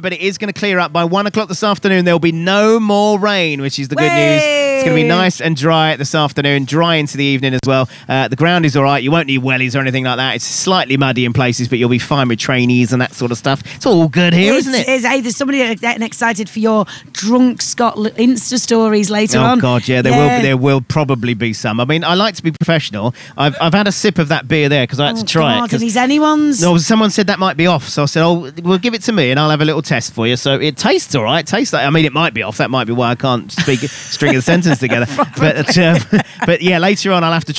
but it is going to clear up by 1 o'clock this afternoon. There'll be no more rain, which is the good news. It's going to be nice and dry this afternoon, dry into the evening as well. The ground is all right. You won't need wellies or anything like that. It's slightly muddy in places, but you'll be fine with trainees and that sort of stuff. It's all good here, isn't it? Hey, there's somebody getting excited for your drunk Scott Insta stories later on. Oh God, yeah, there will probably be some. I mean, I like to be professional. I've had a sip of that beer there because I had to try it. Are these anyone's? No, someone said that might be off, so I said, "Oh, well, give it to me, and I'll have a little test for you." So it tastes all right. It tastes like. I mean, it might be off. That might be why I can't string a sentence together. But yeah, later on I'll have to